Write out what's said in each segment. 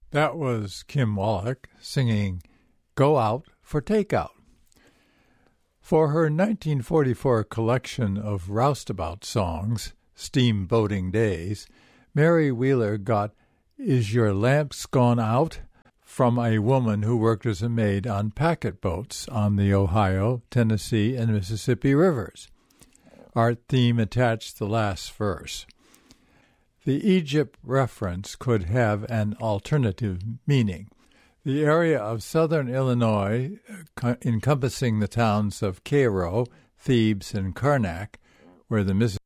That was Kim Wallach singing Go Out for Takeout. For her 1944 collection of roustabout songs, Steamboating Days, Mary Wheeler got Is Your Lamps Gone Out? From a woman who worked as a maid on packet boats on the Ohio, Tennessee, and Mississippi rivers. Our theme attached the last verse. The Egypt reference could have an alternative meaning. The area of southern Illinois, encompassing the towns of Cairo, Thebes, and Karnak, where the Mississippi.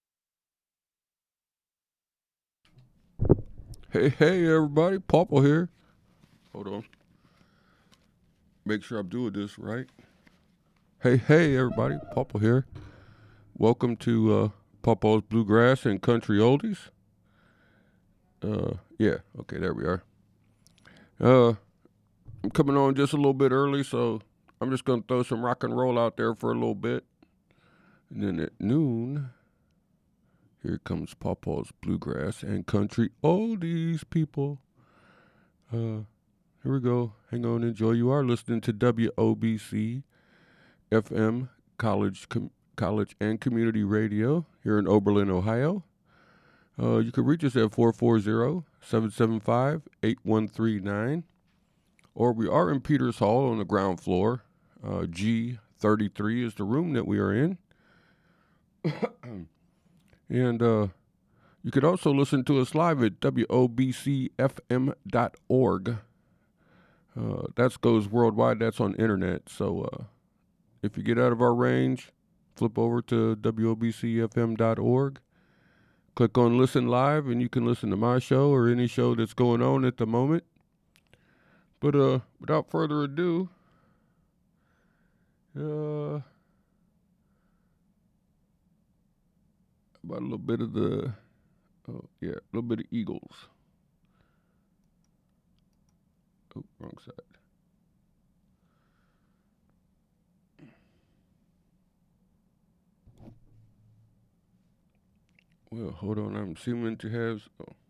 Hey, everybody, Papa here. Hold on. Make sure I'm doing this right. Hey, everybody, Papa here. Welcome to Papa's Bluegrass and Country Oldies. Okay, there we are. I'm coming on just a little bit early, so I'm just going to throw some rock and roll out there for a little bit. And then at noon, here comes Papa's Bluegrass and Country Oldies, people. Here we go. Hang on, enjoy. You are listening to WOBC FM College and Community Radio here in Oberlin, Ohio. You can reach us at 440-775-8139. Or we are in Peters Hall on the ground floor. G33 is the room that we are in. And you could also listen to us live at WOBCFM.org. That goes worldwide. That's on internet. So if you get out of our range, flip over to WOBCFM.org. Click on Listen Live, and you can listen to my show or any show that's going on at the moment. But without further ado, about a little bit of a little bit of Eagles. Oh, wrong side. Well, hold on. I'm assuming to have. Oh.